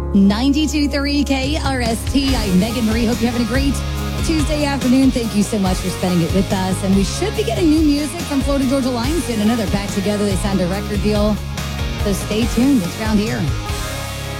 92.3 KRST. I'm Megan Marie. Hope you're having a great Tuesday afternoon. Thank you so much for spending it with us. And we should be getting new music from Florida Georgia Line soon. Another back together. They signed a record deal. So stay tuned. It's around here.